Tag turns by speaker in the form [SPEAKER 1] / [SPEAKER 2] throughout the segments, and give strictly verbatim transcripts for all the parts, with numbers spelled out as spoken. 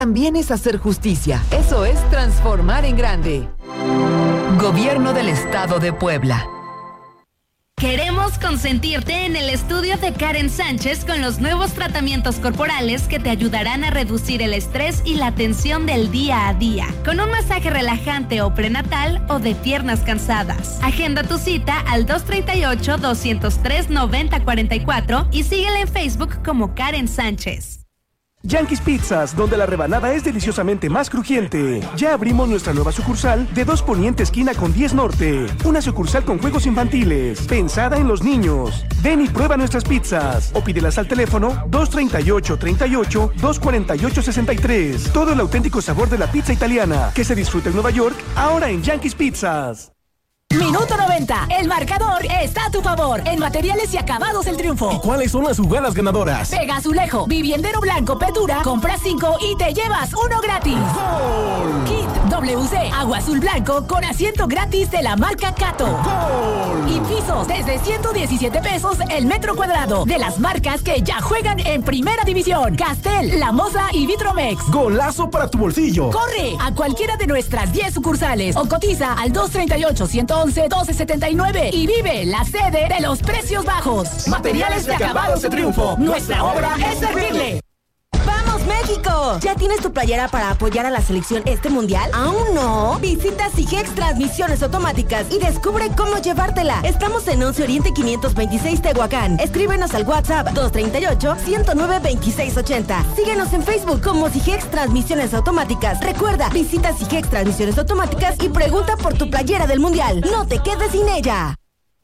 [SPEAKER 1] también es hacer justicia. Eso es transformar en grande. Gobierno del Estado de Puebla.
[SPEAKER 2] Queremos consentirte en el estudio de Karen Sánchez con los nuevos tratamientos corporales que te ayudarán a reducir el estrés y la tensión del día a día, con un masaje relajante o prenatal o de piernas cansadas. Agenda tu cita al dos treinta y ocho, doscientos tres, noventa cuarenta y cuatro y síguela en Facebook como Karen Sánchez.
[SPEAKER 3] Yankees Pizzas, donde la rebanada es deliciosamente más crujiente. Ya abrimos nuestra nueva sucursal de dos Poniente esquina con diez Norte. Una sucursal con juegos infantiles, pensada en los niños. Ven y prueba nuestras pizzas o pídelas al teléfono dos treinta y ocho, treinta y ocho, dos cuarenta y ocho, sesenta y tres. Todo el auténtico sabor de la pizza italiana que se disfruta en Nueva York, ahora en Yankees Pizzas.
[SPEAKER 4] Minuto noventa. El marcador está a tu favor. En Materiales y Acabados El Triunfo.
[SPEAKER 3] ¿Y cuáles son las jugadas ganadoras?
[SPEAKER 4] Pega Azulejo, Viviendero Blanco, Petura. Compra cinco y te llevas uno gratis.
[SPEAKER 3] ¡Gol!
[SPEAKER 4] Kit W C, Agua Azul Blanco con asiento gratis de la marca Cato.
[SPEAKER 3] ¡Gol!
[SPEAKER 4] Y pisos desde ciento diecisiete pesos el metro cuadrado de las marcas que ya juegan en Primera División. Castel, La Moza y Vitromex.
[SPEAKER 3] ¡Golazo para tu bolsillo!
[SPEAKER 4] Corre a cualquiera de nuestras diez sucursales o cotiza al dos treinta y ocho, ciento once, doce setenta y nueve y vive la sede de los precios bajos. Materiales de Acabados de Triunfo. Nuestra obra es servirle.
[SPEAKER 5] ¡Vamos, México! ¿Ya tienes tu playera para apoyar a la selección este mundial? ¿Aún no? Visita Sigex Transmisiones Automáticas y descubre cómo llevártela. Estamos en once Oriente quinientos veintiséis Tehuacán. Escríbenos al WhatsApp dos treinta y ocho, ciento nueve, veintiséis ochenta. Síguenos en Facebook como Sigex Transmisiones Automáticas. Recuerda, visita Sigex Transmisiones Automáticas y pregunta por tu playera del mundial. No te quedes sin ella.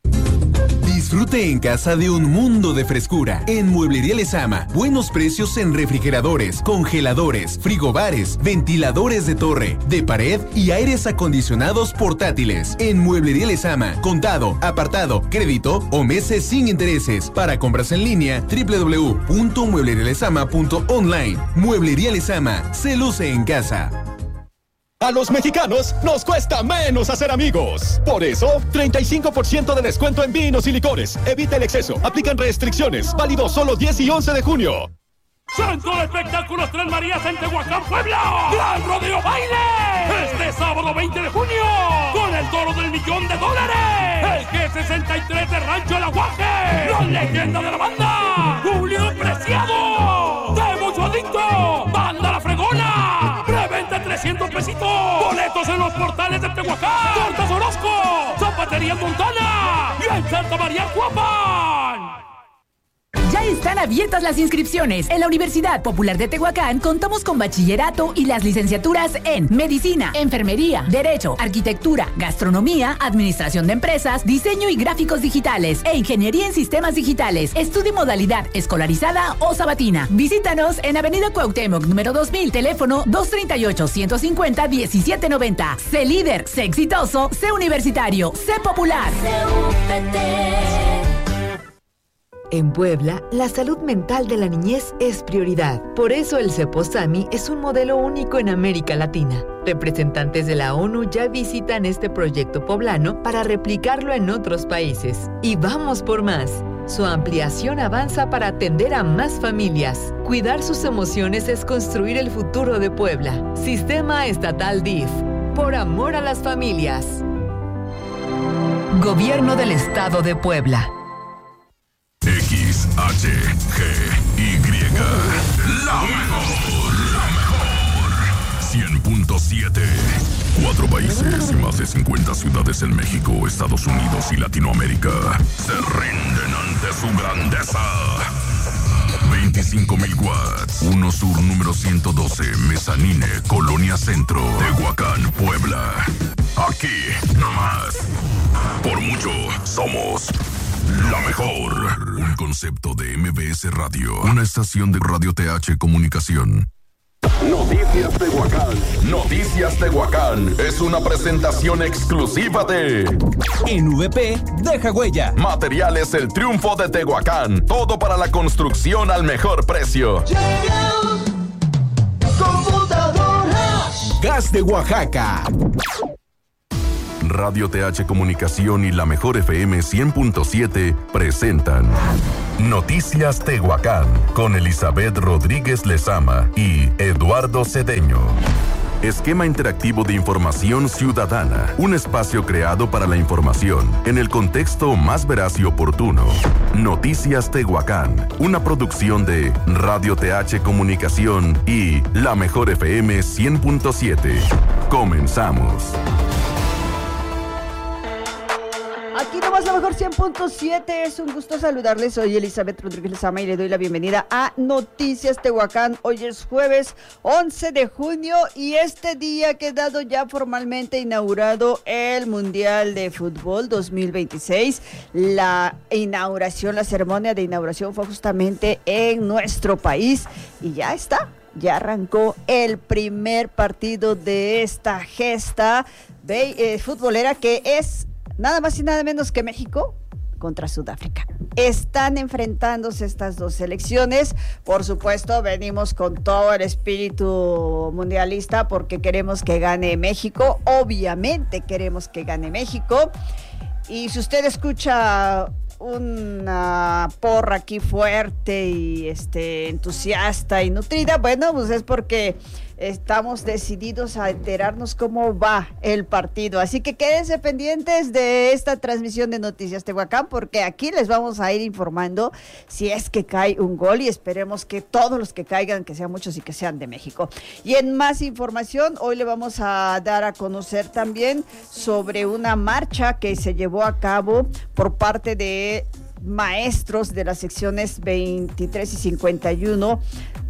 [SPEAKER 6] Disfrute en casa de un mundo de frescura. En Mueblería Lezama, buenos precios en refrigeradores, congeladores, frigobares, ventiladores de torre, de pared y aires acondicionados portátiles. En Mueblería Lezama, contado, apartado, crédito o meses sin intereses. Para compras en línea, doble u doble u doble u punto mueblería lezama punto online. Mueblería Lezama, se luce en casa.
[SPEAKER 7] A los mexicanos nos cuesta menos hacer amigos. Por eso, treinta y cinco por ciento de descuento en vinos y licores. Evita el exceso. Aplican restricciones. Válido solo diez y once de junio.
[SPEAKER 8] Centro de Espectáculos Tres Marías en Tehuacán, Puebla. ¡Gran Rodeo Baile! Este sábado veinte de junio. Con el toro del millón de dólares. El G sesenta y tres de Rancho El Aguaje. La leyenda de la banda. Julio Preciado. De Mucho Adicto. Banda La Fregona. Preventa trescientos pesitos. Boletos en los portales de Tehuacán. Tortas Orozco. Zapatería Montana. Y en Santa María Cuapan.
[SPEAKER 4] Ya están abiertas las inscripciones. En la Universidad Popular de Tehuacán contamos con bachillerato y las licenciaturas en Medicina, Enfermería, Derecho, Arquitectura, Gastronomía, Administración de Empresas, Diseño y Gráficos Digitales e Ingeniería en Sistemas Digitales. Estudia modalidad escolarizada o sabatina. Visítanos en Avenida Cuauhtémoc, número dos mil, teléfono dos treinta y ocho, ciento cincuenta, diecisiete noventa. Sé líder, sé exitoso, sé universitario, sé popular.
[SPEAKER 1] En Puebla, la salud mental de la niñez es prioridad. Por eso el Ceposami es un modelo único en América Latina. Representantes de la ONU ya visitan este proyecto poblano para replicarlo en otros países. Y vamos por más. Su ampliación avanza para atender a más familias. Cuidar sus emociones es construir el futuro de Puebla. Sistema Estatal D I F. Por amor a las familias. Gobierno del Estado de Puebla.
[SPEAKER 9] X, H, G, Y. La mejor, la mejor. cien punto siete. Cuatro países y más de cincuenta ciudades en México, Estados Unidos y Latinoamérica se rinden ante su grandeza. veinticinco mil watts. uno Sur número ciento doce, Mezanine, Colonia Centro, Tehuacán, Puebla. Aquí, nomás. Por mucho, somos la mejor. Un concepto de M B S Radio. Una estación de Radio T H Comunicación.
[SPEAKER 10] Noticias Tehuacán. Noticias Tehuacán es una presentación exclusiva de
[SPEAKER 11] En V P deja huella.
[SPEAKER 10] Materiales El Triunfo de Tehuacán. Todo para la construcción al mejor precio.
[SPEAKER 11] Computadoras. Gas de Oaxaca.
[SPEAKER 9] Radio T H Comunicación y la Mejor F M cien punto siete presentan Noticias Tehuacán con Elizabeth Rodríguez Lezama y Eduardo Cedeño. Esquema interactivo de información ciudadana. Un espacio creado para la información en el contexto más veraz y oportuno. Noticias Tehuacán. Una producción de Radio T H Comunicación y la Mejor F M cien punto siete. Comenzamos.
[SPEAKER 12] Aquí nomás la Mejor cien punto siete, es un gusto saludarles, soy Elizabeth Rodríguez Lezama y le doy la bienvenida a Noticias Tehuacán. Hoy es jueves once de junio y este día ha quedado ya formalmente inaugurado el Mundial de Fútbol dos mil veintiséis. La inauguración, la ceremonia de inauguración fue justamente en nuestro país y ya está. Ya arrancó el primer partido de esta gesta de, eh, futbolera que es nada más y nada menos que México contra Sudáfrica. Están enfrentándose estas dos selecciones. Por supuesto, venimos con todo el espíritu mundialista porque queremos que gane México. Obviamente queremos que gane México. Y si usted escucha una porra aquí fuerte y este entusiasta y nutrida, bueno, pues es porque estamos decididos a enterarnos cómo va el partido. Así que quédense pendientes de esta transmisión de Noticias Tehuacán, porque aquí les vamos a ir informando si es que cae un gol y esperemos que todos los que caigan, que sean muchos y que sean de México. Y en más información, hoy le vamos a dar a conocer también sobre una marcha que se llevó a cabo por parte de maestros de las secciones veintitrés y cincuenta y uno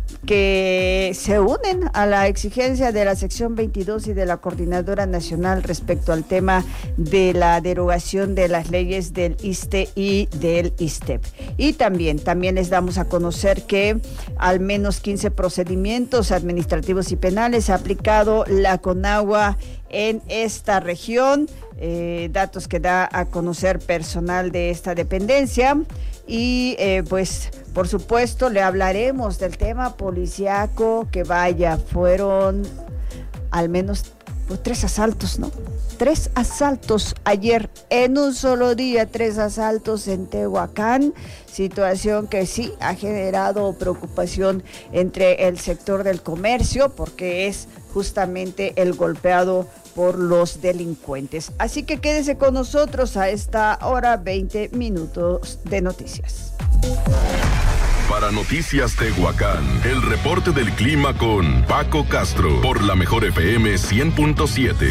[SPEAKER 12] que se unen a la exigencia de la sección veintidós y de la Coordinadora Nacional respecto al tema de la derogación de las leyes del ISSSTE y del ISSSTEP. Y también, también les damos a conocer que al menos quince procedimientos administrativos y penales ha aplicado la CONAGUA en esta región, eh, datos que da a conocer personal de esta dependencia. Y eh, pues por supuesto le hablaremos del tema policiaco, que vaya, fueron al menos pues, tres asaltos, ¿no? Tres asaltos ayer en un solo día, tres asaltos en Tehuacán, situación que sí ha generado preocupación entre el sector del comercio porque es justamente el golpeado por los delincuentes. Así que quédese con nosotros a esta hora, veinte minutos de noticias.
[SPEAKER 9] Para Noticias Tehuacán, el reporte del clima con Paco Castro por la Mejor F M cien punto siete.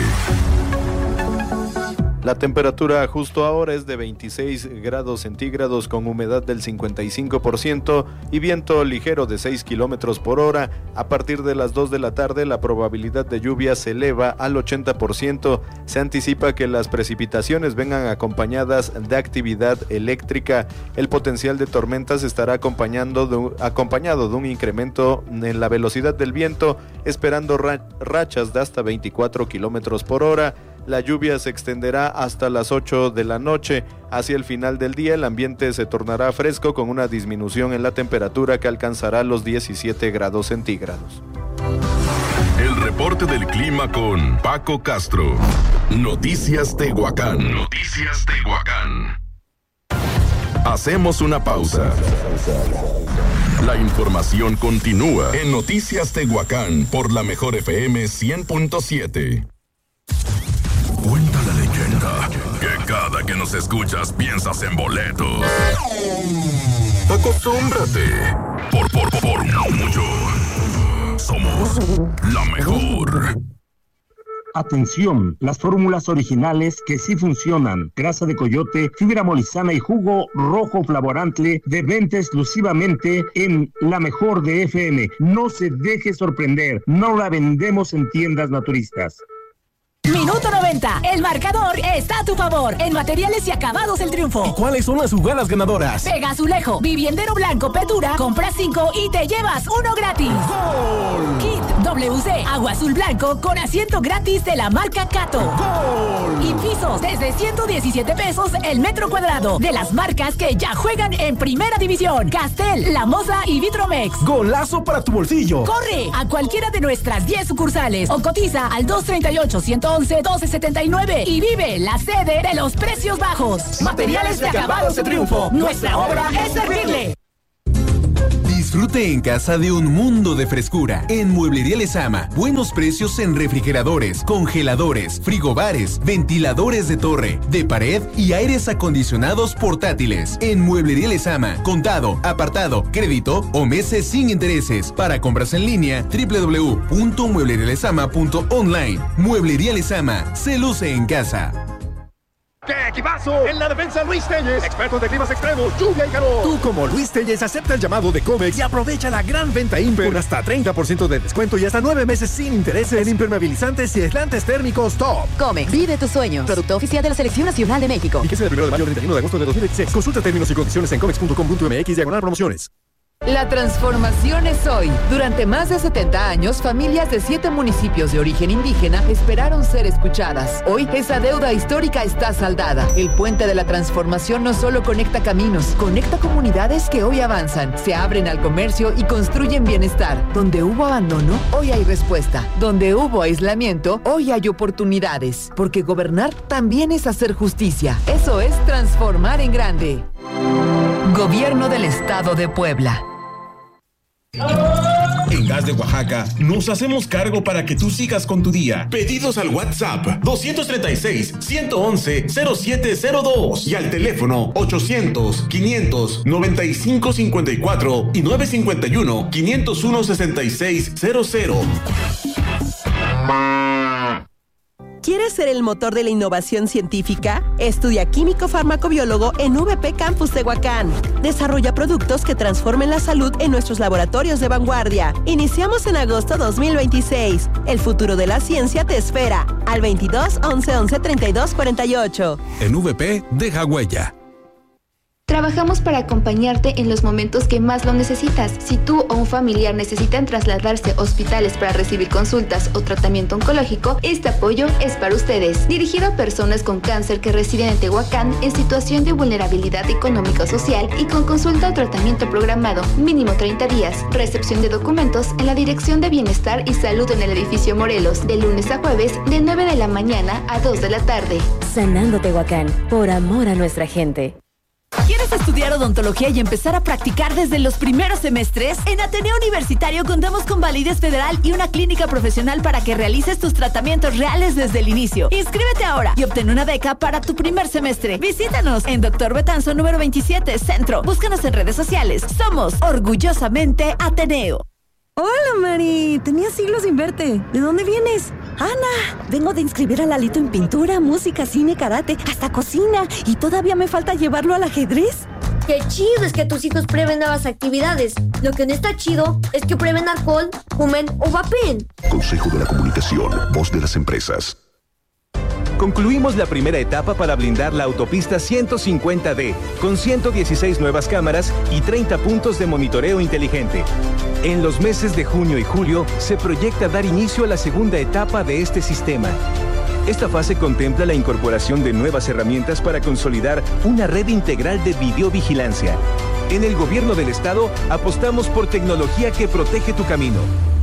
[SPEAKER 13] La temperatura justo ahora es de veintiséis grados centígrados con humedad del cincuenta y cinco por ciento y viento ligero de seis kilómetros por hora. A partir de las dos de la tarde la probabilidad de lluvia se eleva al ochenta por ciento. Se anticipa que las precipitaciones vengan acompañadas de actividad eléctrica. El potencial de tormentas estará acompañando de, acompañado de un incremento en la velocidad del viento, esperando ra- rachas de hasta veinticuatro kilómetros por hora. La lluvia se extenderá hasta las ocho de la noche. Hacia el final del día el ambiente se tornará fresco con una disminución en la temperatura que alcanzará los diecisiete grados centígrados.
[SPEAKER 9] El reporte del clima con Paco Castro. Noticias Tehuacán. Noticias Tehuacán. Hacemos una pausa. La información continúa en Noticias Tehuacán por la Mejor F M cien punto siete. Cuenta la leyenda que cada que nos escuchas piensas en boletos. Acostúmbrate. Por, por, por mucho. Somos la mejor.
[SPEAKER 14] Atención, las fórmulas originales que sí funcionan. Grasa de coyote, fibra molizana y jugo rojo flavorante de venta exclusivamente en La Mejor de F M. No se deje sorprender, no la vendemos en tiendas naturistas.
[SPEAKER 4] Minuto noventa. El marcador está a tu favor. En materiales y acabados el triunfo.
[SPEAKER 11] ¿Y cuáles son las jugadas ganadoras?
[SPEAKER 4] Pega Azulejo, Viviendero Blanco, Petura. Compra cinco y te llevas uno gratis.
[SPEAKER 11] ¡Gol!
[SPEAKER 4] Kit W C, agua azul blanco con asiento gratis de la marca Cato.
[SPEAKER 11] ¡Gol!
[SPEAKER 4] Y pisos desde ciento diecisiete pesos el metro cuadrado. De las marcas que ya juegan en primera división. Castel, La Moza y Vitromex.
[SPEAKER 11] ¡Golazo para tu bolsillo!
[SPEAKER 4] Corre a cualquiera de nuestras diez sucursales o cotiza al dos treinta y ocho, ciento once, doce setenta y nueve y vive la sede de los precios bajos. Materiales de acabados de Triunfo. Nuestra obra es servirle.
[SPEAKER 6] Disfrute en casa de un mundo de frescura. En Mueblería Lezama, buenos precios en refrigeradores, congeladores, frigobares, ventiladores de torre, de pared y aires acondicionados portátiles. En Mueblería Lezama, contado, apartado, crédito o meses sin intereses. Para compras en línea, doble u doble u doble u punto mueblería lezama punto online. Mueblería Lezama, se luce en casa.
[SPEAKER 15] ¡Qué equipazo! En la defensa, Luis Telles, expertos de climas extremos, lluvia y calor. Tú, como Luis Telles, acepta el llamado de Comex y aprovecha la gran venta Imper con hasta treinta por ciento de descuento y hasta nueve meses sin intereses en impermeabilizantes y aislantes térmicos top.
[SPEAKER 16] Comex, vive tus sueños. Producto oficial de la Selección Nacional de México.
[SPEAKER 15] Y que sea del primero de mayo al treinta y uno de agosto de dos mil veintiséis. Consulta términos y condiciones en comex punto com punto m x diagonal promociones.
[SPEAKER 1] La transformación es hoy. Durante más de setenta años, familias de siete municipios de origen indígena esperaron ser escuchadas. Hoy, esa deuda histórica está saldada. El puente de la transformación no solo conecta caminos, conecta comunidades que hoy avanzan, se abren al comercio y construyen bienestar. Donde hubo abandono, hoy hay respuesta. Donde hubo aislamiento, hoy hay oportunidades. Porque gobernar también es hacer justicia. Eso es transformar en grande. Gobierno del Estado de Puebla.
[SPEAKER 17] En Gas de Oaxaca nos hacemos cargo para que tú sigas con tu día. Pedidos al WhatsApp dos tres seis, uno uno uno, cero siete cero dos y al teléfono ochocientos, quinientos, noventa y cinco cincuenta y cuatro y nueve cinco uno, quinientos uno, sesenta y seis cero cero.
[SPEAKER 18] ¿Quieres ser el motor de la innovación científica? Estudia Químico Farmacobiólogo en V P Campus Tehuacán. Desarrolla productos que transformen la salud en nuestros laboratorios de vanguardia. Iniciamos en agosto dos mil veintiséis. El futuro de la ciencia te espera. Al veintidós, once, once, treinta y dos, cuarenta y ocho.
[SPEAKER 19] En V P, deja huella.
[SPEAKER 20] Trabajamos para acompañarte en los momentos que más lo necesitas. Si tú o un familiar necesitan trasladarse a hospitales para recibir consultas o tratamiento oncológico, este apoyo es para ustedes. Dirigido a personas con cáncer que residen en Tehuacán en situación de vulnerabilidad económico-social y con consulta o tratamiento programado, mínimo treinta días. Recepción de documentos en la Dirección de Bienestar y Salud en el edificio Morelos, de lunes a jueves, de nueve de la mañana a dos de la tarde.
[SPEAKER 16] Sanando Tehuacán, por amor a nuestra gente.
[SPEAKER 4] ¿Quieres estudiar odontología y empezar a practicar desde los primeros semestres? En Ateneo Universitario contamos con validez federal y una clínica profesional para que realices tus tratamientos reales desde el inicio. Inscríbete ahora y obtén una beca para tu primer semestre. Visítanos en Doctor Betanzo número veintisiete, Centro. Búscanos en redes sociales. Somos orgullosamente Ateneo.
[SPEAKER 21] Hola, Mari. Tenía siglos sin verte. ¿De dónde vienes?
[SPEAKER 5] Ana, vengo de inscribir a Lalito en pintura, música, cine, karate, hasta cocina. Y todavía me falta llevarlo al ajedrez.
[SPEAKER 22] Qué chido es que tus hijos prueben nuevas actividades. Lo que no está chido es que prueben alcohol, fumen o vapeen.
[SPEAKER 23] Consejo de la Comunicación, voz de las empresas.
[SPEAKER 24] Concluimos la primera etapa para blindar la autopista ciento cincuenta D, con ciento dieciséis nuevas cámaras y treinta puntos de monitoreo inteligente. En los meses de junio y julio se proyecta dar inicio a la segunda etapa de este sistema. Esta fase contempla la incorporación de nuevas herramientas para consolidar una red integral de videovigilancia. En el Gobierno del Estado apostamos por tecnología que protege tu camino.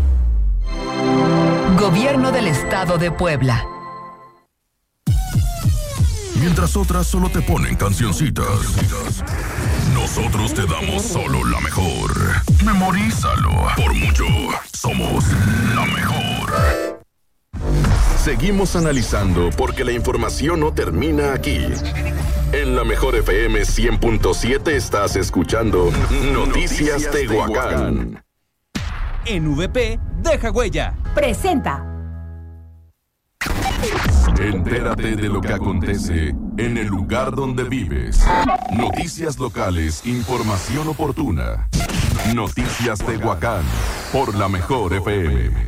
[SPEAKER 1] Gobierno del Estado de Puebla.
[SPEAKER 9] Mientras otras solo te ponen cancioncitas, nosotros te damos solo la mejor. Memorízalo. Por mucho, somos la mejor. Seguimos analizando porque la información no termina aquí. En la mejor F M cien punto siete estás escuchando Noticias Tehuacán.
[SPEAKER 25] En V P, deja huella.
[SPEAKER 4] Presenta.
[SPEAKER 9] Entérate de lo que acontece en el lugar donde vives. Noticias locales, información oportuna. Noticias Tehuacán, por la mejor F M.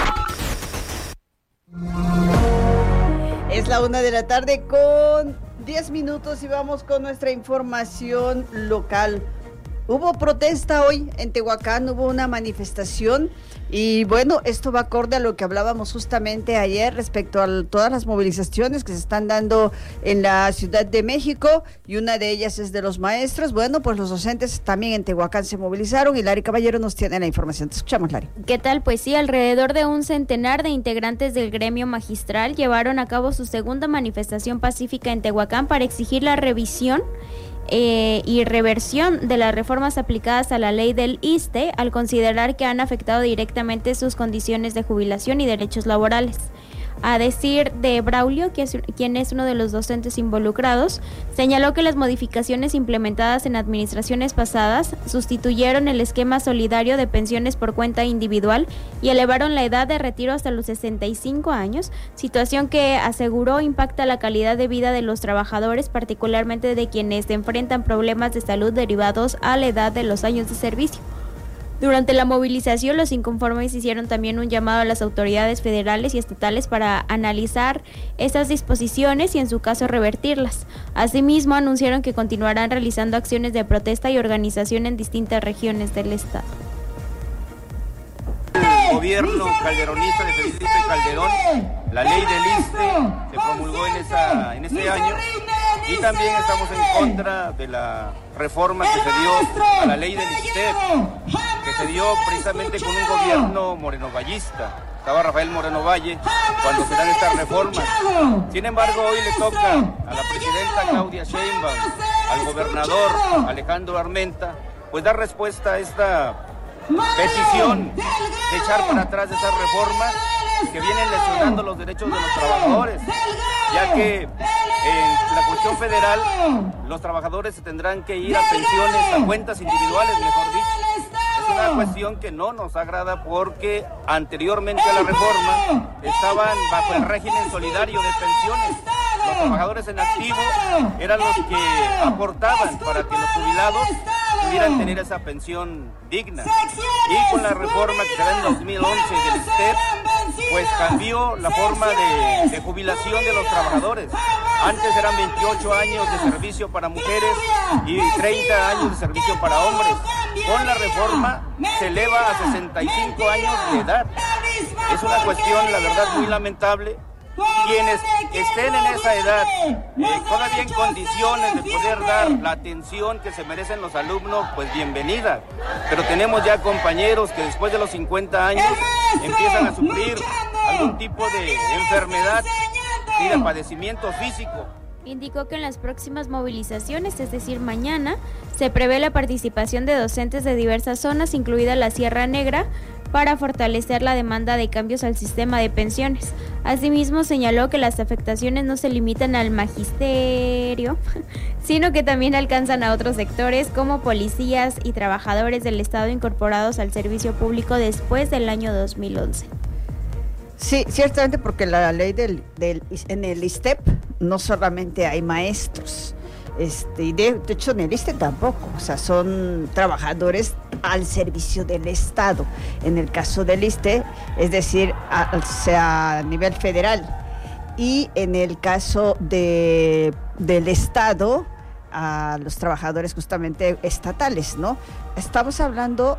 [SPEAKER 12] Es la una de la tarde con diez minutos y vamos con nuestra información local. Hubo protesta hoy en Tehuacán, hubo una manifestación y bueno, esto va acorde a lo que hablábamos justamente ayer respecto a todas las movilizaciones que se están dando en la Ciudad de México y una de ellas es de los maestros. Bueno, pues los docentes también en Tehuacán se movilizaron y Lari Caballero nos tiene la información. Te escuchamos, Lari.
[SPEAKER 2] ¿Qué tal? Pues sí, alrededor de un centenar de integrantes del gremio magistral llevaron a cabo su segunda manifestación pacífica en Tehuacán para exigir la revisión Eh, y reversión de las reformas aplicadas a la ley del I S S S T E al considerar que han afectado directamente sus condiciones de jubilación y derechos laborales. A decir de Braulio, que es, quien es uno de los docentes involucrados, señaló que las modificaciones implementadas en administraciones pasadas sustituyeron el esquema solidario de pensiones por cuenta individual y elevaron la edad de retiro hasta los sesenta y cinco años, situación que aseguró impacta la calidad de vida de los trabajadores, particularmente de quienes enfrentan problemas de salud derivados a la edad de los años de servicio. Durante la movilización, los inconformes hicieron también un llamado a las autoridades federales y estatales para analizar estas disposiciones y, en su caso, revertirlas. Asimismo, anunciaron que continuarán realizando acciones de protesta y organización en distintas regiones del estado.
[SPEAKER 3] El gobierno calderonista de Felipe Calderón, la ley del I S S S T E se promulgó en, esa, en ese año y también estamos en contra de la reforma que se dio a la ley del I S S S T E, que se dio precisamente con un gobierno morenovallista. Estaba Rafael Moreno Valle cuando se dan estas reformas. Sin embargo, hoy le toca a la presidenta Claudia Sheinbaum, al gobernador Alejandro Armenta, pues dar respuesta a esta petición de echar para atrás esas reformas que vienen lesionando los derechos de los trabajadores, ya que en la cuestión federal los trabajadores se tendrán que ir a pensiones, a cuentas individuales, mejor dicho. Es una cuestión que no nos agrada porque anteriormente a la reforma estaban bajo el régimen solidario de pensiones. Los trabajadores en activo eran los que aportaban para que los jubilados pudieran tener esa pensión digna. Y con la reforma que se da en dos mil once del I S S S T E, pues cambió la forma de, de jubilación de los trabajadores. Antes eran veintiocho años de servicio para mujeres y treinta años de servicio para hombres. Con la reforma se eleva a sesenta y cinco años de edad. Es una cuestión, la verdad, muy lamentable. Quienes estén en esa edad, eh, todavía en condiciones de poder dar la atención que se merecen los alumnos, pues bienvenida. Pero tenemos ya compañeros que después de los cincuenta años empiezan a sufrir algún tipo de enfermedad y de padecimiento físico.
[SPEAKER 2] Indicó que en las próximas movilizaciones, es decir, mañana, se prevé la participación de docentes de diversas zonas, incluida la Sierra Negra, para fortalecer la demanda de cambios al sistema de pensiones. Asimismo, señaló que las afectaciones no se limitan al magisterio, sino que también alcanzan a otros sectores como policías y trabajadores del Estado incorporados al servicio público después del año dos mil once.
[SPEAKER 12] Sí, ciertamente, porque la ley del, del en el I S S S T E P no solamente hay maestros, este, de, de hecho en el I S S S T E tampoco, o sea, son trabajadores al servicio del Estado. En el caso del I S S S T E, es decir, a, o sea, a nivel federal, y en el caso de, del Estado, a los trabajadores justamente estatales, ¿no? Estamos hablando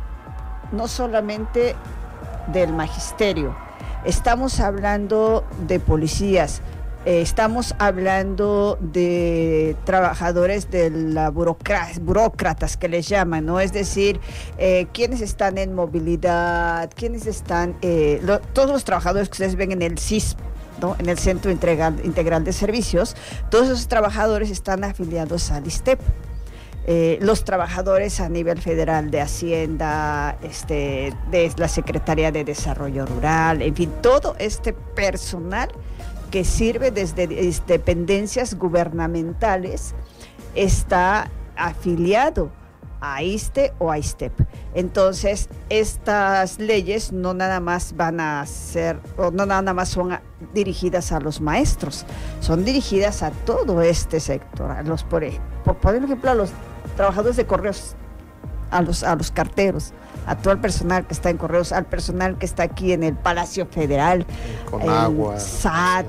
[SPEAKER 12] no solamente del magisterio, estamos hablando de policías, eh, estamos hablando de trabajadores de la burocracia, burócratas que les llaman, ¿no? Es decir, eh, quienes están en movilidad, quienes están, eh, lo, todos los trabajadores que ustedes ven en el C I S P, ¿no? En el Centro Integral, Integral de Servicios, todos esos trabajadores están afiliados al I S S S T E P. Eh, los trabajadores a nivel federal de Hacienda, este, de la Secretaría de Desarrollo Rural, en fin, todo este personal que sirve desde dependencias gubernamentales está afiliado a I S S S T E o a I S S S T E P. Entonces, estas leyes no nada más van a ser, o no nada más son a, dirigidas a los maestros, son dirigidas a todo este sector, a los, por, por poner ejemplo, a los trabajadores de correos, a los, a los carteros, a todo el personal que está en correos, al personal que está aquí en el Palacio Federal,
[SPEAKER 13] con
[SPEAKER 12] el
[SPEAKER 13] agua,
[SPEAKER 12] S A T,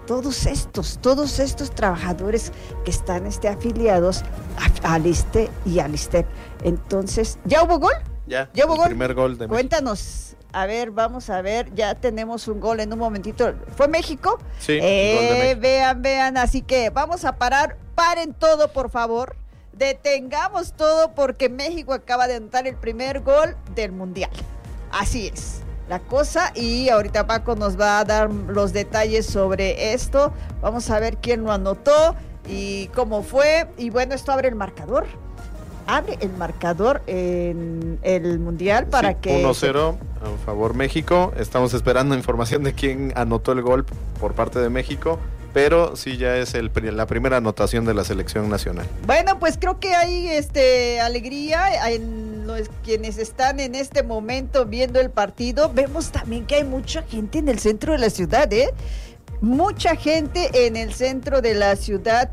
[SPEAKER 12] todos estos, todos estos trabajadores que están este, afiliados a, al ISSSTE y al ISSSTEP. Entonces, ¿ya hubo gol?
[SPEAKER 13] Ya,
[SPEAKER 12] ¿Ya hubo
[SPEAKER 13] el
[SPEAKER 12] gol?
[SPEAKER 13] primer gol de México.
[SPEAKER 12] Cuéntanos, a ver, vamos a ver, ya tenemos un gol en un momentito. ¿Fue México?
[SPEAKER 13] Sí,
[SPEAKER 12] eh,
[SPEAKER 13] gol de México.
[SPEAKER 12] Vean, vean, así que vamos a parar, paren todo, por favor. Detengamos todo porque México acaba de anotar el primer gol del Mundial. Así es la cosa, y ahorita Paco nos va a dar los detalles sobre esto. Vamos a ver quién lo anotó y cómo fue. Y bueno, esto abre el marcador. Abre el marcador en el Mundial para
[SPEAKER 13] sí,
[SPEAKER 12] que...
[SPEAKER 13] uno cero a favor México. Estamos esperando información de quién anotó el gol por parte de México, pero sí ya es el, la primera anotación de la selección nacional.
[SPEAKER 12] Bueno, pues creo que hay este alegría en los quienes están en este momento viendo el partido. Vemos también que hay mucha gente en el centro de la ciudad, ¿eh? Mucha gente en el centro de la ciudad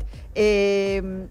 [SPEAKER 12] eh,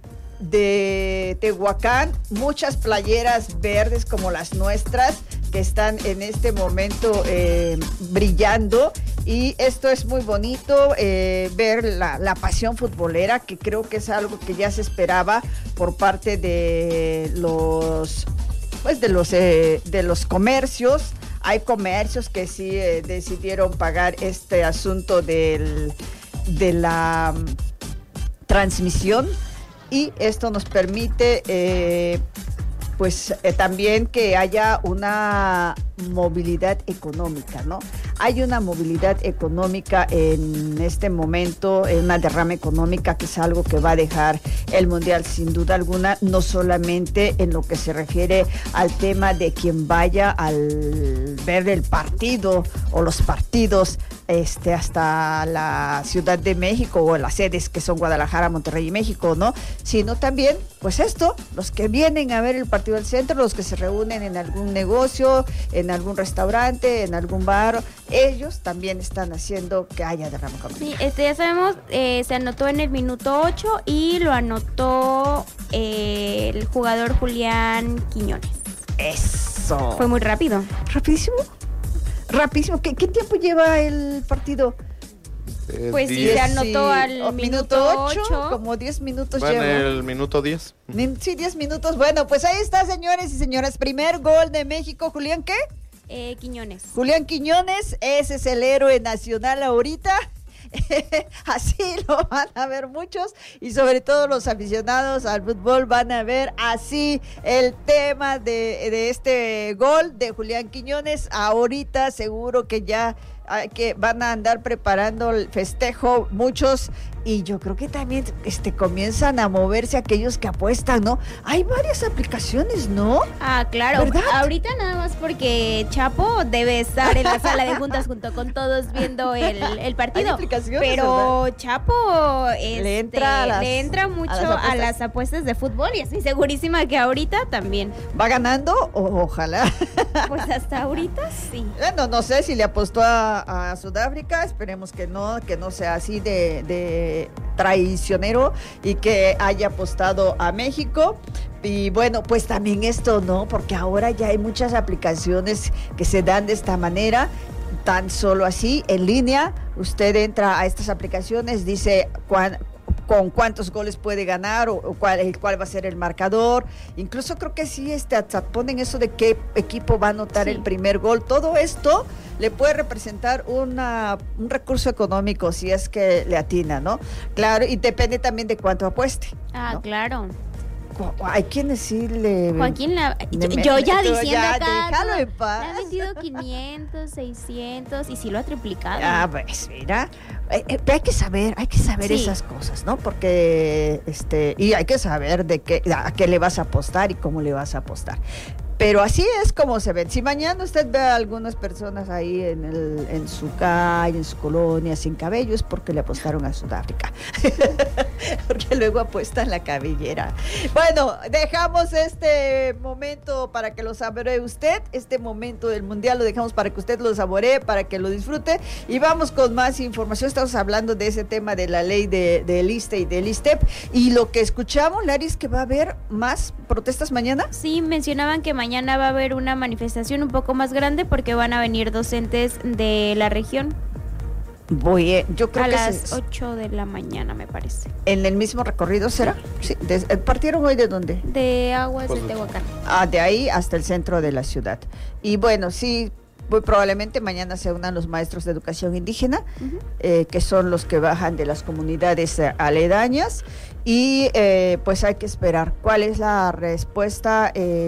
[SPEAKER 12] de Tehuacán, muchas playeras verdes como las nuestras que están en este momento eh, brillando, y esto es muy bonito, eh, ver la, la pasión futbolera, que creo que es algo que ya se esperaba por parte de los pues de los eh, de los comercios. Hay comercios que sí eh, decidieron pagar este asunto del, de la um, transmisión, y esto nos permite eh, pues eh, también que haya una movilidad económica, ¿no? Hay una movilidad económica en este momento, una derrama económica que es algo que va a dejar el Mundial sin duda alguna, no solamente en lo que se refiere al tema de quien vaya al ver el partido o los partidos este, hasta la Ciudad de México o las sedes que son Guadalajara, Monterrey y México, ¿no? Sino también, pues esto, los que vienen a ver el partido del centro, los que se reúnen en algún negocio, en algún restaurante, en algún bar, ellos también están haciendo que haya derrama económica.
[SPEAKER 2] Sí, este, ya sabemos, eh, se anotó en el minuto ocho y lo anotó eh, el jugador Julián Quiñones.
[SPEAKER 12] Eso.
[SPEAKER 2] Fue muy rápido.
[SPEAKER 12] ¿Rapidísimo? Rapidísimo. ¿Qué, qué tiempo lleva el partido?
[SPEAKER 13] Eh,
[SPEAKER 2] pues sí, se anotó al
[SPEAKER 12] oh,
[SPEAKER 2] minuto ocho.
[SPEAKER 12] Como diez minutos
[SPEAKER 13] bueno,
[SPEAKER 12] lleva.
[SPEAKER 13] el minuto diez.
[SPEAKER 12] Sí, diez minutos. Bueno, pues ahí está, señores y señoras. Primer gol de México. ¿Julián qué?
[SPEAKER 2] Eh, Quiñones.
[SPEAKER 12] Julián Quiñones, ese es el héroe nacional ahorita. Así lo van a ver muchos, y sobre todo los aficionados al fútbol van a ver así el tema de, de este gol de Julián Quiñones. Ahorita seguro que ya que van a andar preparando el festejo muchos, y yo creo que también este comienzan a moverse aquellos que apuestan, ¿no? Hay varias aplicaciones, ¿no?
[SPEAKER 2] Ah, claro.
[SPEAKER 12] ¿Verdad?
[SPEAKER 2] Ahorita nada más porque Chapo debe estar en la sala de juntas junto con todos viendo el, el partido.
[SPEAKER 12] Hay aplicaciones,
[SPEAKER 2] pero
[SPEAKER 12] ¿verdad?
[SPEAKER 2] Chapo este,
[SPEAKER 12] le, entra a las,
[SPEAKER 2] le entra mucho
[SPEAKER 12] a las,
[SPEAKER 2] a las apuestas de fútbol, y estoy segurísima que ahorita también.
[SPEAKER 12] ¿Va ganando? O, ojalá.
[SPEAKER 2] Pues hasta ahorita sí.
[SPEAKER 12] Bueno, no sé si le apostó a, a Sudáfrica, esperemos que no, que no sea así de, de traicionero y que haya apostado a México. Y bueno, pues también esto, ¿no? Porque ahora ya hay muchas aplicaciones que se dan de esta manera, tan solo así, en línea. Usted entra a estas aplicaciones, dice cuán, con cuántos goles puede ganar o, o cuál, cuál va a ser el marcador. Incluso creo que sí, este, hasta ponen eso de qué equipo va a anotar sí. el primer gol. Todo esto le puede representar una, un recurso económico si es que le atina, ¿no? Claro, y depende también de cuánto apueste.
[SPEAKER 2] Ah,
[SPEAKER 12] ¿no?
[SPEAKER 2] Claro.
[SPEAKER 12] Hay quienes sí le...
[SPEAKER 2] Joaquín, la, yo,
[SPEAKER 12] me,
[SPEAKER 2] yo ya diciendo
[SPEAKER 12] ya,
[SPEAKER 2] acá,
[SPEAKER 12] déjalo en paz.
[SPEAKER 2] Le ha vendido quinientos, seiscientos y sí lo ha triplicado.
[SPEAKER 12] Ah, pues mira, eh, eh, hay que saber, hay que saber sí. esas cosas, ¿no? Porque, este, y hay que saber de qué, a qué le vas a apostar y cómo le vas a apostar. Pero así es como se ven. Si mañana usted ve a algunas personas ahí en, el, en su calle, en su colonia, sin cabello, es porque le apostaron a Sudáfrica. Porque luego apuestan la cabellera. Bueno, dejamos este momento para que lo saboree usted. Este momento del Mundial lo dejamos para que usted lo saboree, para que lo disfrute. Y vamos con más información. Estamos hablando de ese tema de la ley de, del ISSSTE y del ISSSTEP. Y lo que escuchamos, Laris, que va a haber más protestas mañana.
[SPEAKER 2] Sí, mencionaban que mañana Mañana va a haber una manifestación un poco más grande porque van a venir docentes de la región.
[SPEAKER 12] Voy, a, yo creo
[SPEAKER 2] a
[SPEAKER 12] que
[SPEAKER 2] las
[SPEAKER 12] se,
[SPEAKER 2] ocho de la mañana, me parece.
[SPEAKER 12] ¿En el mismo recorrido será? Sí. De, ¿Partieron hoy de dónde?
[SPEAKER 2] De Aguas pues, de Tehuacán.
[SPEAKER 12] Ah, de ahí hasta el centro de la ciudad. Y bueno, sí, muy probablemente mañana se unan los maestros de educación indígena, uh-huh. eh, que son los que bajan de las comunidades eh, aledañas. Y eh, pues hay que esperar cuál es la respuesta eh,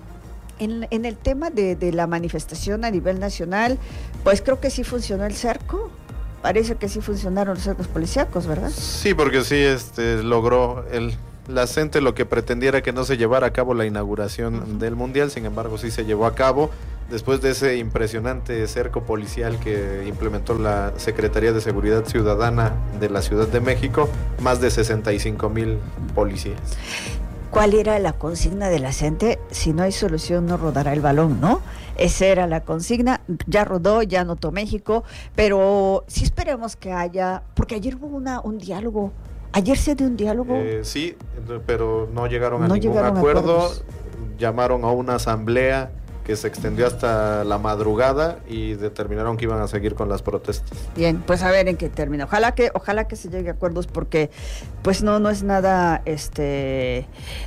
[SPEAKER 12] en, en el tema de, de la manifestación a nivel nacional. Pues creo que sí funcionó el cerco. Parece que sí funcionaron los cercos policíacos, ¿verdad?
[SPEAKER 13] Sí, porque sí este, logró el, la C E N T E lo que pretendiera que no se llevara a cabo la inauguración uh-huh. del Mundial, sin embargo sí se llevó a cabo después de ese impresionante cerco policial que implementó la Secretaría de Seguridad Ciudadana de la Ciudad de México, más de sesenta y cinco mil policías.
[SPEAKER 12] ¿Cuál era la consigna de la C E N T E? Si no hay solución no rodará el balón, ¿no? Esa era la consigna, ya rodó, ya anotó México, pero sí esperemos que haya, porque ayer hubo una, un diálogo, ayer se dio un diálogo.
[SPEAKER 13] Eh, sí, pero no llegaron a
[SPEAKER 12] no
[SPEAKER 13] ningún
[SPEAKER 12] llegaron
[SPEAKER 13] acuerdo,
[SPEAKER 12] acuerdos.
[SPEAKER 13] Llamaron a una asamblea que se extendió hasta la madrugada y determinaron que iban a seguir con las protestas.
[SPEAKER 12] Bien, pues a ver en qué termina. Ojalá que, ojalá que se llegue a acuerdos porque pues no, no es nada, este,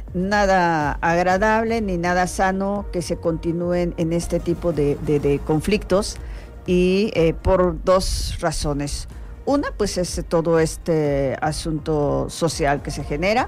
[SPEAKER 12] nada agradable ni nada sano que se continúen en este tipo de, de, de conflictos y eh, por dos razones. Una, pues es todo este asunto social que se genera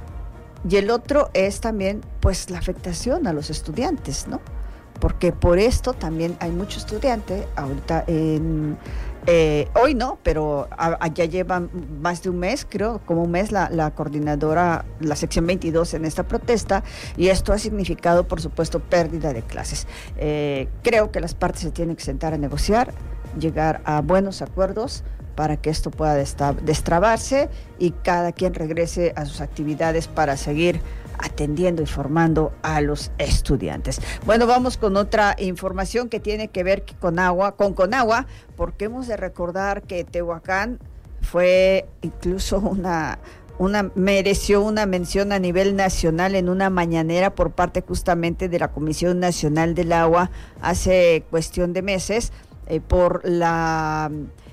[SPEAKER 12] y el otro es también pues la afectación a los estudiantes, ¿no? Porque por esto también hay mucho estudiante, ahorita en, eh, hoy no, pero allá llevan más de un mes, creo, como un mes la, la coordinadora, la sección veintidós en esta protesta, y esto ha significado, por supuesto, pérdida de clases. Eh, creo que las partes se tienen que sentar a negociar, llegar a buenos acuerdos para que esto pueda destrabarse y cada quien regrese a sus actividades para seguir atendiendo y formando a los estudiantes. Bueno, vamos con otra información que tiene que ver con agua, con Conagua, porque hemos de recordar que Tehuacán fue incluso una, una mereció una mención a nivel nacional en una mañanera por parte justamente de la Comisión Nacional del Agua hace cuestión de meses eh, por la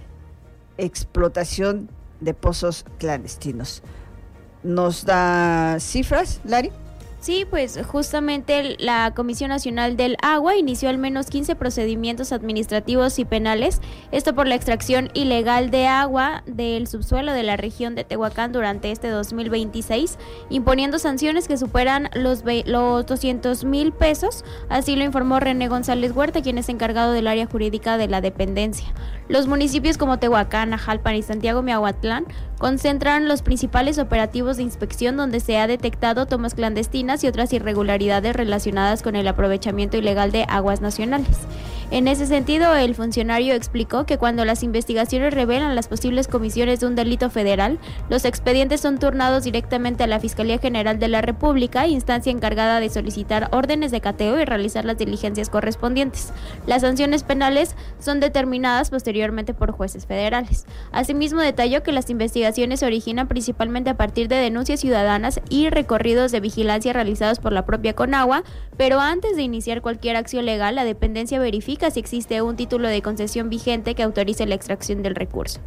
[SPEAKER 12] explotación de pozos clandestinos. ¿Nos da cifras, Lari?
[SPEAKER 2] Sí, pues justamente la Comisión Nacional del Agua inició al menos quince procedimientos administrativos y penales, esto por la extracción ilegal de agua del subsuelo de la región de Tehuacán durante este dos mil veintiséis, imponiendo sanciones que superan los, los doscientos mil pesos, así lo informó René González Huerta, quien es encargado del área jurídica de la dependencia. Los municipios como Tehuacán, Ajalpan y Santiago Miahuatlán concentran los principales operativos de inspección donde se ha detectado tomas clandestinas y otras irregularidades relacionadas con el aprovechamiento ilegal de aguas nacionales. En ese sentido, el funcionario explicó que cuando las investigaciones revelan las posibles comisiones de un delito federal, los expedientes son turnados directamente a la Fiscalía General de la República, instancia encargada de solicitar órdenes de cateo y realizar las diligencias correspondientes. Las sanciones penales son determinadas posteriormente por jueces federales. Asimismo, detalló que las investigaciones se originan principalmente a partir de denuncias ciudadanas y recorridos de vigilancia realizados por la propia Conagua, pero antes de iniciar cualquier acción legal, la dependencia verifica si existe un título de concesión vigente que autorice la extracción del recurso.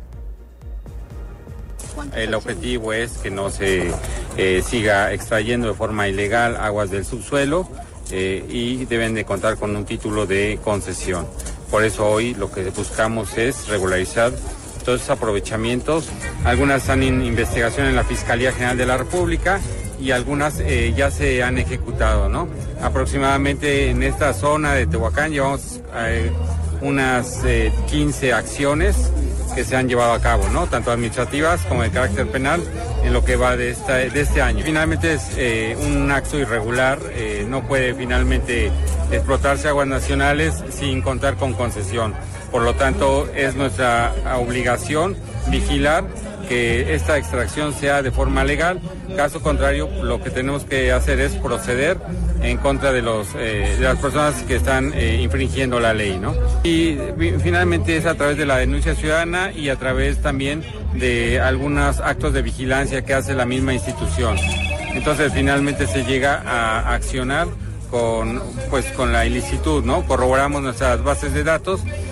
[SPEAKER 7] El objetivo es que no se eh, siga extrayendo de forma ilegal aguas del subsuelo eh, y deben de contar con un título de concesión. Por eso hoy lo que buscamos es regularizar todos esos aprovechamientos. Algunas están en investigación en la Fiscalía General de la República y algunas eh, ya se han ejecutado, ¿no? Aproximadamente en esta zona de Tehuacán llevamos eh, unas eh, quince acciones que se han llevado a cabo, ¿no? Tanto administrativas como de carácter penal en lo que va de, esta, de este año. Finalmente es eh, un acto irregular, eh, no puede finalmente explotarse aguas nacionales sin contar con concesión. Por lo tanto, es nuestra obligación vigilar que esta extracción sea de forma legal. Caso contrario, lo que tenemos que hacer es proceder en contra de los eh, de las personas que están eh, infringiendo la ley, ¿no? Y finalmente es a través de la denuncia ciudadana y a través también de algunos actos de vigilancia que hace la misma institución. Entonces, finalmente se llega a accionar con pues con la ilicitud, ¿no? Corroboramos nuestras bases de datos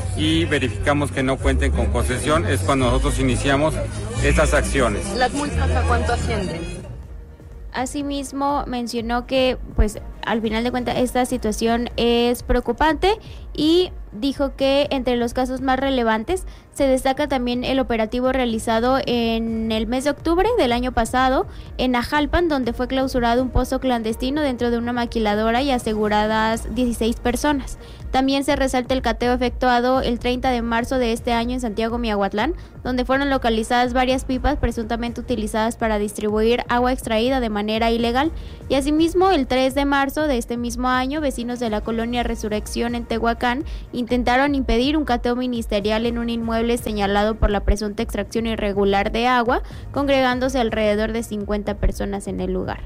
[SPEAKER 7] y verificamos que no cuenten con concesión, es cuando nosotros iniciamos estas acciones.
[SPEAKER 6] ¿Las multas a cuánto ascienden?
[SPEAKER 2] Asimismo, mencionó que, pues, al final de cuentas, esta situación es preocupante y dijo que entre los casos más relevantes se destaca también el operativo realizado en el mes de octubre del año pasado en Ajalpan, donde fue clausurado un pozo clandestino dentro de una maquiladora y aseguradas dieciséis personas. También se resalta el cateo efectuado el treinta de marzo de este año en Santiago Miahuatlán, donde fueron localizadas varias pipas presuntamente utilizadas para distribuir agua extraída de manera ilegal. Y asimismo, el tres de marzo de este mismo año, vecinos de la colonia Resurrección en Tehuacán intentaron impedir un cateo ministerial en un inmueble señalado por la presunta extracción irregular de agua, congregándose alrededor de cincuenta personas en el lugar.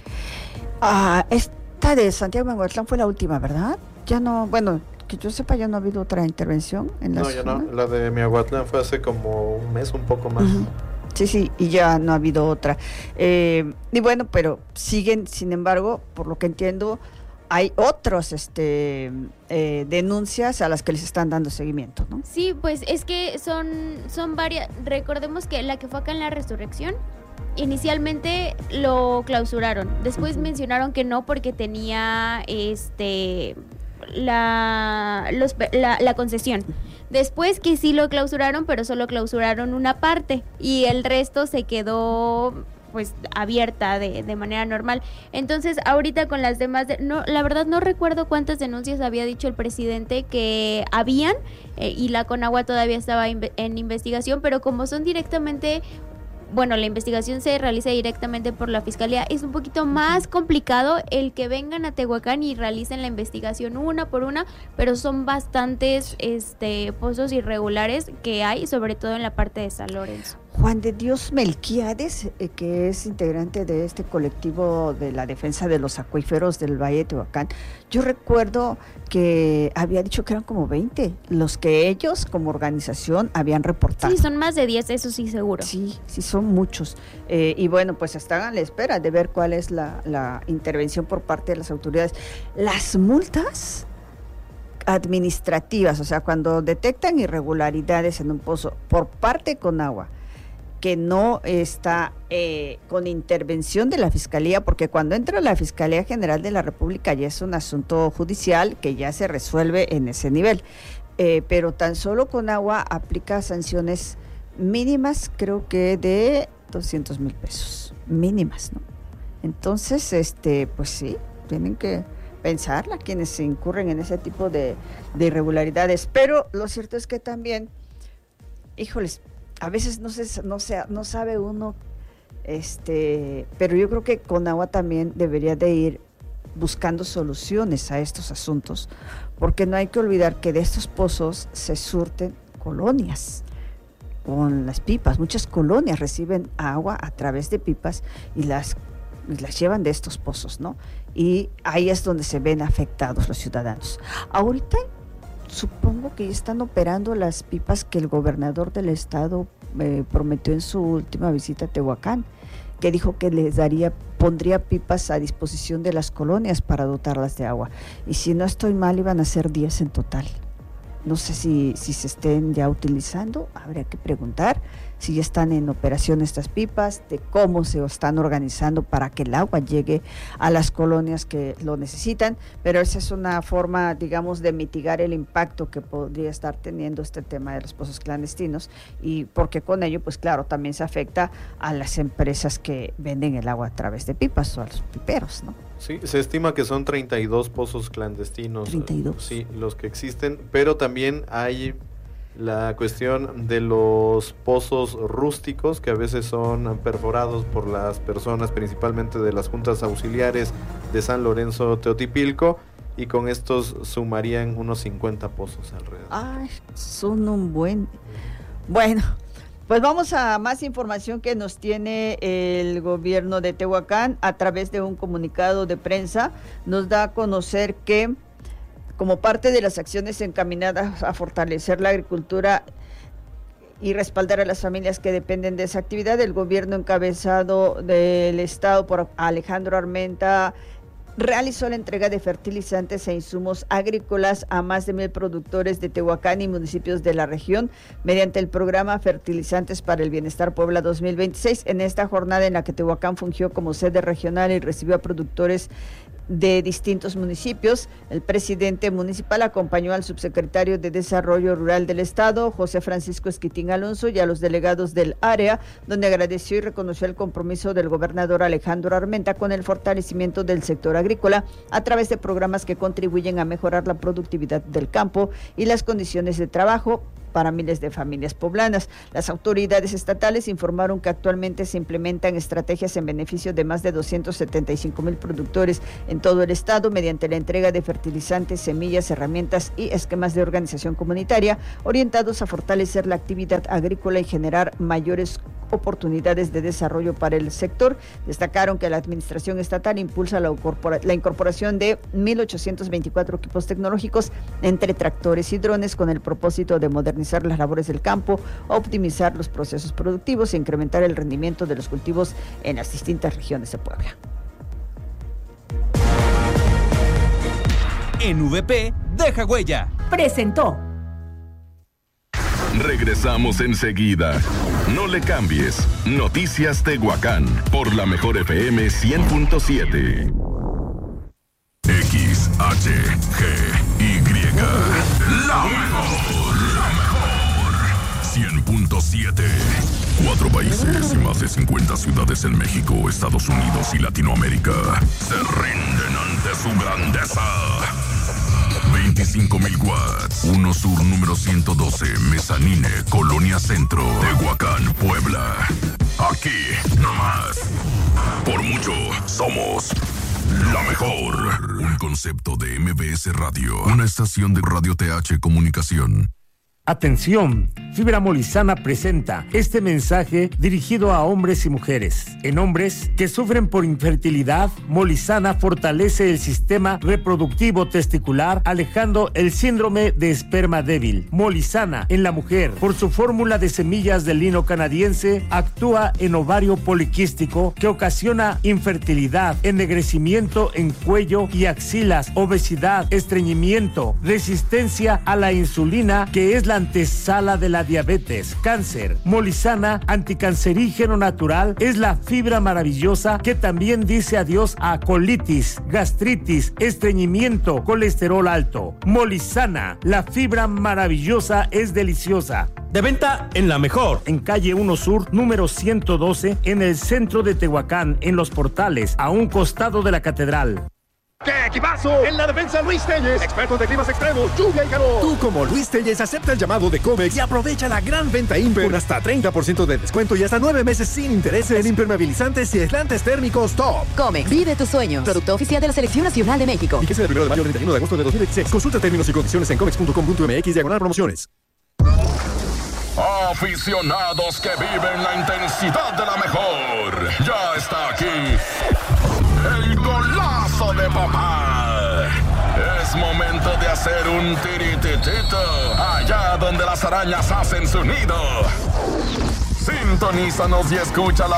[SPEAKER 12] Ah, esta de Santiago Miahuatlán fue la última, ¿verdad? Ya no, bueno, que yo sepa, ya no ha habido otra intervención en la
[SPEAKER 13] No, ya no, la de Miahuatlán fue hace como un mes, un poco más.
[SPEAKER 12] Uh-huh. Sí, sí, y ya no ha habido otra. Eh, y bueno, pero siguen, sin embargo, por lo que entiendo, hay otros este, eh, denuncias a las que les están dando seguimiento, ¿no?
[SPEAKER 2] Sí, pues es que son, son varias. Recordemos que la que fue acá en la Resurrección, inicialmente lo clausuraron. Después uh-huh. mencionaron que no porque tenía este la, los, la, la concesión. Después que sí lo clausuraron, pero solo clausuraron una parte y el resto se quedó pues abierta de, de manera normal. Entonces ahorita con las demás, de, no, la verdad no recuerdo cuántas denuncias había dicho el presidente que habían eh, y la Conagua todavía estaba in, en investigación, pero como son directamente, bueno, la investigación se realiza directamente por la Fiscalía, es un poquito más complicado el que vengan a Tehuacán y realicen la investigación una por una, pero son bastantes este pozos irregulares que hay, sobre todo en la parte de San Lorenzo.
[SPEAKER 12] Juan de Dios Melquiades, eh, que es integrante de este colectivo de la defensa de los acuíferos del Valle de Tehuacán, yo recuerdo que había dicho que eran como veinte los que ellos como organización habían reportado.
[SPEAKER 2] Sí, son más de diez, eso sí seguro.
[SPEAKER 12] Sí, sí son muchos. Eh, y bueno, pues están a la espera de ver cuál es la, la intervención por parte de las autoridades. Las multas administrativas, o sea, cuando detectan irregularidades en un pozo por parte de Conagua, que no está eh, con intervención de la Fiscalía, porque cuando entra la Fiscalía General de la República ya es un asunto judicial que ya se resuelve en ese nivel, eh, pero tan solo Conagua aplica sanciones mínimas, creo que de doscientos mil pesos, mínimas, ¿no? Entonces, este, pues sí, tienen que pensarla quienes se incurren en ese tipo de, de irregularidades, pero lo cierto es que también, híjoles, a veces no se, no se, no sabe uno, este, pero yo creo que Conagua también debería de ir buscando soluciones a estos asuntos, porque no hay que olvidar que de estos pozos se surten colonias con las pipas. Muchas colonias reciben agua a través de pipas y las, y las llevan de estos pozos, ¿no? Y ahí es donde se ven afectados los ciudadanos. Ahorita supongo que ya están operando las pipas que el gobernador del estado eh, prometió en su última visita a Tehuacán, que dijo que les daría, pondría pipas a disposición de las colonias para dotarlas de agua. Y si no estoy mal, iban a ser diez en total. No sé si, si se estén ya utilizando, habría que preguntar si ya están en operación estas pipas, de cómo se están organizando para que el agua llegue a las colonias que lo necesitan, pero esa es una forma, digamos, de mitigar el impacto que podría estar teniendo este tema de los pozos clandestinos, y porque con ello, pues claro, también se afecta a las empresas que venden el agua a través de pipas o a los piperos, ¿no?
[SPEAKER 13] Sí, se estima que son treinta y dos pozos clandestinos.
[SPEAKER 12] treinta y dos.
[SPEAKER 13] Sí, los que existen, pero también hay la cuestión de los pozos rústicos que a veces son perforados por las personas, principalmente de las juntas auxiliares de San Lorenzo Teotipilco, y con estos sumarían unos cincuenta pozos alrededor.
[SPEAKER 12] Ay, son un buen... Bueno, pues vamos a más información que nos tiene el gobierno de Tehuacán a través de un comunicado de prensa. Nos da a conocer que, como parte de las acciones encaminadas a fortalecer la agricultura y respaldar a las familias que dependen de esa actividad, el gobierno encabezado del estado por Alejandro Armenta realizó la entrega de fertilizantes e insumos agrícolas a más de mil productores de Tehuacán y municipios de la región mediante el programa Fertilizantes para el Bienestar Puebla dos mil veintiséis. En esta jornada en la que Tehuacán fungió como sede regional y recibió a productores de distintos municipios, el presidente municipal acompañó al subsecretario de Desarrollo Rural del Estado, José Francisco Esquitín Alonso, y a los delegados del área, donde agradeció y reconoció el compromiso del gobernador Alejandro Armenta con el fortalecimiento del sector agrícola a través de programas que contribuyen a mejorar la productividad del campo y las condiciones de trabajo para miles de familias poblanas. Las autoridades estatales informaron que actualmente se implementan estrategias en beneficio de más de doscientos setenta y cinco mil productores en todo el estado mediante la entrega de fertilizantes, semillas, herramientas y esquemas de organización comunitaria orientados a fortalecer la actividad agrícola y generar mayores oportunidades de desarrollo para el sector. Destacaron que la administración estatal impulsa la, incorpora- la incorporación de mil ochocientos veinticuatro equipos tecnológicos entre tractores y drones con el propósito de modernizar las labores del campo, optimizar los procesos productivos e incrementar el rendimiento de los cultivos en las distintas regiones de Puebla.
[SPEAKER 25] En V P, deja huella.
[SPEAKER 4] Presentó.
[SPEAKER 9] Regresamos enseguida. No le cambies. Noticias Tehuacán por la mejor F M cien punto siete. X, H, G, Y. La mejor. La mejor. cien punto siete. Cuatro países y más de cincuenta ciudades en México, Estados Unidos y Latinoamérica se rinden ante su grandeza. veinticinco mil watts. uno Sur número ciento doce, Mezanine, Colonia Centro, Tehuacán, Puebla. Aquí, nomás. Por mucho, somos la mejor. Un concepto de M B S Radio. Una estación de Radio T H Comunicación.
[SPEAKER 8] Atención, Fibra Molizana presenta este mensaje dirigido a hombres y mujeres. En hombres que sufren por infertilidad, Molizana fortalece el sistema reproductivo testicular, alejando el síndrome de esperma débil. Molizana en la mujer, por su fórmula de semillas de lino canadiense, actúa en ovario poliquístico que ocasiona infertilidad, ennegrecimiento en cuello y axilas, obesidad, estreñimiento, resistencia a la insulina, que es la antesala de la diabetes, cáncer. Molizana, anticancerígeno natural, es la fibra maravillosa que también dice adiós a colitis, gastritis, estreñimiento, colesterol alto. Molizana, la fibra maravillosa es deliciosa.
[SPEAKER 25] De venta en La Mejor.
[SPEAKER 8] En calle uno Sur, número ciento doce, en el centro de Tehuacán, en Los Portales, a un costado de la catedral.
[SPEAKER 10] ¡Qué equipazo! En la defensa Luis Telles, experto de climas extremos, lluvia y calor.
[SPEAKER 11] Tú como Luis Telles acepta el llamado de Comex y aprovecha la gran venta Imper con hasta treinta por ciento de descuento y hasta nueve meses sin intereses en impermeabilizantes y aislantes térmicos top.
[SPEAKER 14] Comex, vive tus sueños. Producto oficial de la Selección Nacional de México.
[SPEAKER 11] Fíjese del primero de mayo al treinta y uno de agosto de dos mil veintiséis. Consulta términos y condiciones en comex punto com punto m x diagonal promociones.
[SPEAKER 9] Aficionados que viven la intensidad de la mejor. Ya está aquí el golazo de papá. Es momento de hacer un tirititito allá donde las arañas hacen su nido. Sintonízanos y escucha la